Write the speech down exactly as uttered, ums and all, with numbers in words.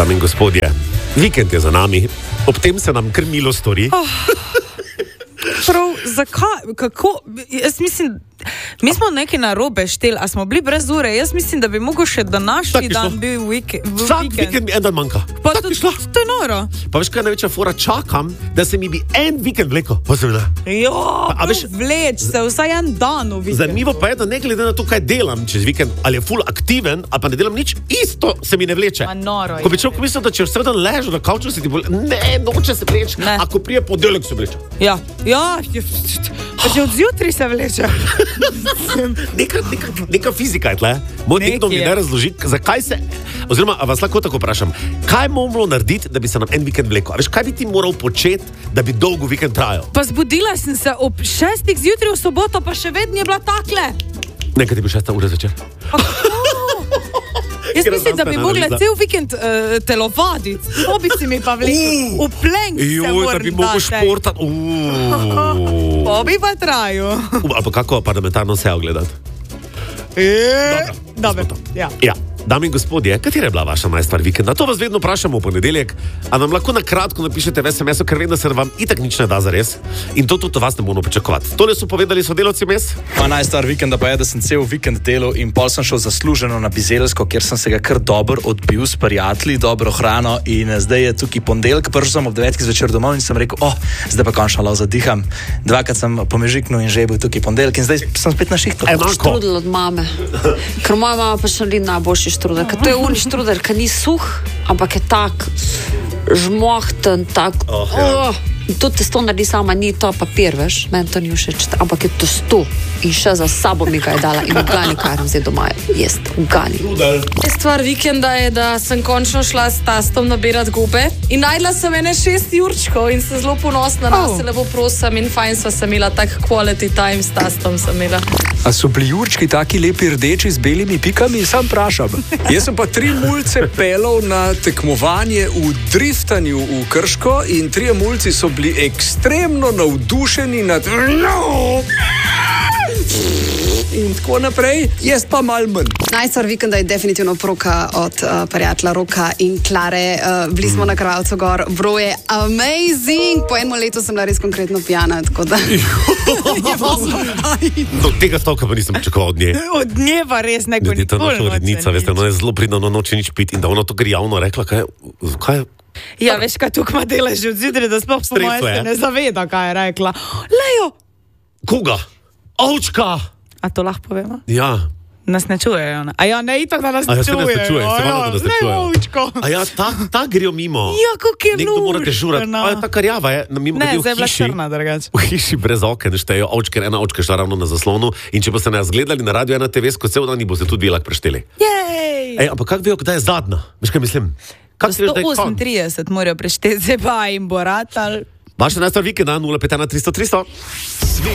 Dame in gospodje, vikend je za nami, ob tem se nam kar milo stori. Oh. Prav, zakaj, kako, jaz mislim, mi smo nekaj narobe štel, a smo bili brez ure, jaz mislim, da bi mogel še današnji dan bil vikend. Vsak vikend mi en dan manjka. Pa to, to je noro. Pa veš, kaj je največja fora, čakam, da se mi bi en vikend vleko. Pa se vda. Jo, pa, veš, vleč se vsaj en dan v vikendu. Zanimivo pa je, da ne glede na to, kaj delam čez vikend, ali je ful aktiven, ali pa ne delam nič, isto se mi ne vleče. Ma noro je. Ko bi človek mislil, da če vse dan ležu na kavču, se ti bolj, ne, noče se vleče, ako prije ponedeljek se vleče. Ja, ja, že od zjutraj se vleče. Neka, neka, neka fizika je tle. Moj nekdo mi ne razloži, zakaj se, oziroma, a vas lahko tako vprašam, kaj moramo narediti, da bi se nam en vikend vlekel? A veš, kaj bi ti moral početi, da bi dolgo vikend trajal? Pa zbudila sem se ob šestih zjutraj v soboto, pa še vedno je bila takle. Nekaj ti bi šesta ura zvečer. Jaz mislim, da bi mogla cel vikend uh, telovaditi. Obici mi pa vlekel. V plenk se moram dati. Da bi mogel športati. Obi pa traju. Ali pa kako parlamentarno sejo gledati? Dobro, ja. Ja. Dame in gospodje, katera je bila vaša najstvar vikenda? To vas vedno vprašamo v ponedeljek, a nam lahko na kratko napišete v es em esu, ker vem, da se vam itak nič ne da zares. In to tudi vas ne bomo pričakovati. Tole so povedali sodelavci mes. Ma najstvar vikenda pa je, da sem cel vikend delal in pol sem šel zasluženo na Bizeljsko, kjer sem se ga kar dobro odbil s prijatelji, dobro hrano in zdaj je tukaj ponedeljek, prišel sem ob devetih zvečer domov in sem rekel, oh, zdaj pa končno lahko zadiham. Dvakrat sem pomežiknil in že je bil tukaj ponedeljek in zdaj sem spet na šihtu. Štrudel od mame. Ker moja mama pa še ni najboljši štrudel, ker to je uni štrudel, ker ni suh, ampak je tak žmohten, tak, oh, ja. oh, in to testo naredi sama, ni to papir, veš, meni to ni všeč, ampak je testo in še za sabo mi ga je dala in ugani, kaj nam zdaj doma jest, ugani. Stvar vikenda je, da sem končno šla s tastom nabirati gobe in najdla sem ene šest jurčkov in se zelo ponosna na Oh. se, lepo prosim in fajn sva se imela, tak quality time s tastom sem imela. A so bili jurčki taki lepi rdeči z belimi pikami? Sam prašam. Jaz sem pa tri mulce pelal na tekmovanje v driftanju v Krško in trije mulci so bili ekstremno navdušeni nad no! in tako naprej, jaz pa mal manj. Najstvar vikenda je definitivno poroka od uh, prijatelja Roka in Klare. Uh, bili smo na Krvavcu gor, bro je amazing. Po enem letu sem bila res konkretno pijana, tako da... Do tega stavka pa nisem pričakoval od nje. Od nje pa res neko Ljudje, ta naša urednica, veste, ona je zelo pridna, ona noče nič piti in da ona to kar javno rekla, kaj, kaj Ja, veš, kaj tukaj dela že od zjutraj, da sploh po moje se ne zaveda, kaj je rekla. Lejo! Koga? Ovčka! A to lahko povemo? Ja. Nas ne čujejo, ne? A ja, ne, itak, da nas A ne ja, se nas čujejo. ne čuje, se valjda, da nas ne Ne, čujejo. ovčko. A ja, ta, ta grejo mimo. Ja, kako je Nekdo mora dežurati. luštena. A ja, ta karjava je, na mimo Ne, grede zdaj je v bila hiši. črna, drugače. V hiši brez oken štejo ovčke, ena ovčka je šla ravno na zaslonu in če boste nas gledali na radio ena te ve, skozi cel dan, boste tudi vi lahko prešteli. Jej! Ej, ampak kako vejo, kdaj je zadnja? Veš, kaj mislim? Kako si veš, da je sto konc? osemintrideset morajo prešteti, zdaj pa jim bo ratal. Vaša najstvar vikenda, nula pet ena tristo tristo.